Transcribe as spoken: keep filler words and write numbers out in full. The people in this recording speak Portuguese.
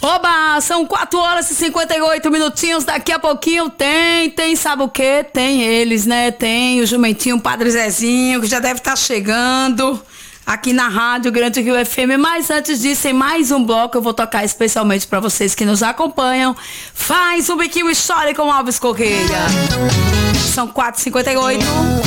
Oba, são quatro horas e cinquenta e oito minutinhos. Daqui a pouquinho tem, tem, sabe o quê? Tem eles, né? Tem o jumentinho Padre Zezinho, que já deve estar chegando aqui na Rádio Grande Rio F M. Mas antes disso, tem mais um bloco. Eu vou tocar especialmente para vocês que nos acompanham. Faz um biquinho histórico com Alves Correia. São quatro e cinquenta e oito.